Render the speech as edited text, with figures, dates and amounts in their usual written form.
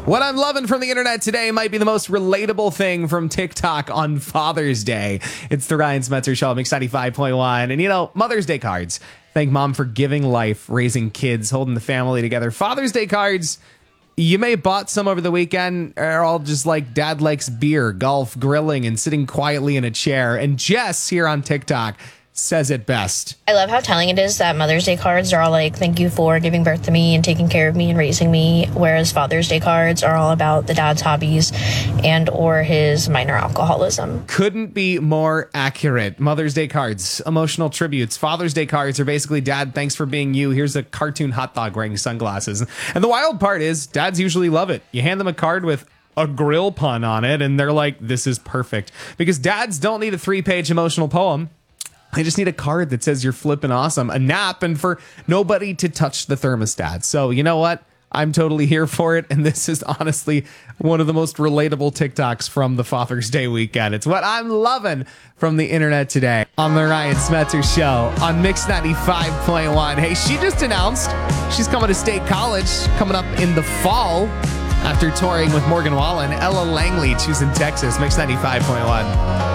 What I'm loving from the internet today might be the most relatable thing from TikTok on Father's Day. It's the Ryan Smetzer Show, Mix 95.1. And you know, Mother's Day cards. Thank mom for giving life, raising kids, holding the family together. Father's Day cards, you may have bought some over the weekend, are all just like dad likes beer, golf, grilling, and sitting quietly in a chair. And Jess here on TikTok says it best. I love how telling it is that Mother's Day cards are all like, thank you for giving birth to me and taking care of me and raising me, whereas Father's Day cards are all about the dad's hobbies and or his minor alcoholism. Couldn't be more accurate. Mother's Day cards, emotional tributes. Father's Day cards are basically, Dad, thanks for being you. Here's a cartoon hot dog wearing sunglasses. And the wild part is, dads usually love it. You hand them a card with a grill pun on it, and they're like, this is perfect. Because dads don't need a 3-page emotional poem. I just need a card that says you're flipping awesome, a nap, and for nobody to touch the thermostat. So you know what? I'm totally here for it. And this is honestly one of the most relatable TikToks from the Father's Day weekend. It's what I'm loving from the internet today on the Ryan Smetzer Show on Mix 95.1. Hey, she just announced she's coming to State College coming up in the fall after touring with Morgan Wallen. Ella Langley, choosing Texas, Mix 95.1.